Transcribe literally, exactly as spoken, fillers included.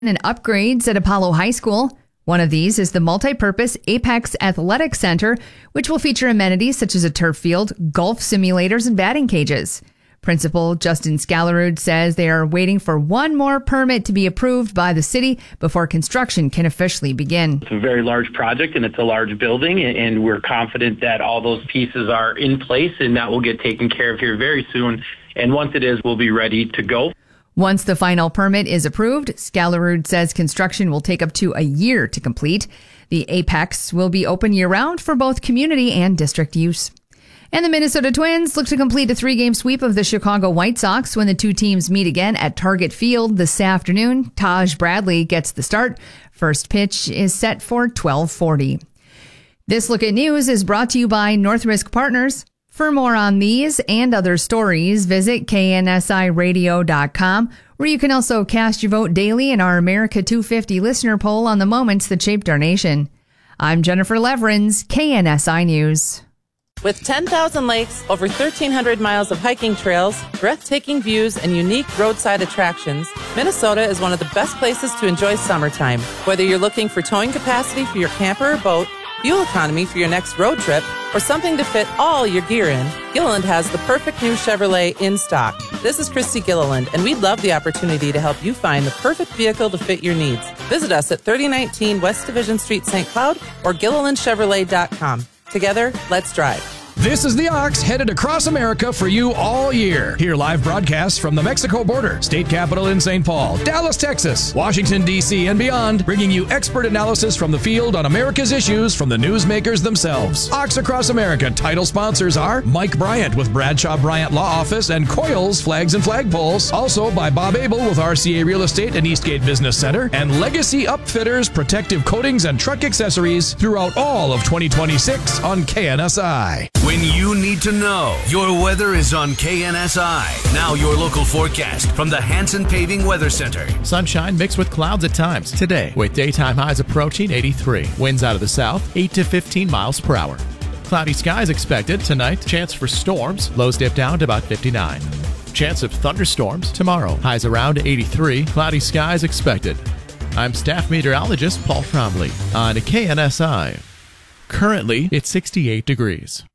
and upgrades at Apollo High School. One of these is the multi-purpose Apex Athletic Center, which will feature amenities such as a turf field, golf simulators, and batting cages. Principal Justin Scalarud says they are waiting for one more permit to be approved by the city before construction can officially begin. It's a very large project and it's a large building, and we're confident that all those pieces are in place and that will get taken care of here very soon. And once it is, we'll be ready to go. Once the final permit is approved, Scalarud says construction will take up to a year to complete. The Apex will be open year-round for both community and district use. And the Minnesota Twins look to complete a three-game sweep of the Chicago White Sox when the two teams meet again at Target Field this afternoon. Taj Bradley gets the start. First pitch is set for twelve forty. This Look at News is brought to you by North Risk Partners. For more on these and other stories, visit K N S I radio dot com, where you can also cast your vote daily in our America two fifty listener poll on the moments that shaped our nation. I'm Jennifer Leverins, K N S I News. With ten thousand lakes, over thirteen hundred miles of hiking trails, breathtaking views, and unique roadside attractions, Minnesota is one of the best places to enjoy summertime. Whether you're looking for towing capacity for your camper or boat, fuel economy for your next road trip, or something to fit all your gear in, Gilliland has the perfect new Chevrolet in stock. This is Christy Gilliland, and we'd love the opportunity to help you find the perfect vehicle to fit your needs. Visit us at thirty nineteen West Division Street, Saint Cloud, or Gilliland Chevrolet dot com. Together, let's drive. This is the Ox, headed across America for you all year. Hear live broadcasts from the Mexico border, state capital in Saint Paul, Dallas, Texas, Washington, D C, and beyond, bringing you expert analysis from the field on America's issues from the newsmakers themselves. Ox Across America title sponsors are Mike Bryant with Bradshaw Bryant Law Office and Coils Flags and Flagpoles. Also by Bob Abel with R C A Real Estate and Eastgate Business Center, and Legacy Upfitters, protective coatings and truck accessories throughout all of twenty twenty-six on K N S I. When you need to know, your weather is on K N S I. Now your local forecast from the Hanson Paving Weather Center. Sunshine mixed with clouds at times today, with daytime highs approaching eighty-three. Winds out of the south, eight to fifteen miles per hour. Cloudy skies expected tonight. Chance for storms. Lows dip down to about fifty-nine. Chance of thunderstorms tomorrow. Highs around eighty-three. Cloudy skies expected. I'm staff meteorologist Paul Trombley on K N S I. Currently, it's sixty-eight degrees.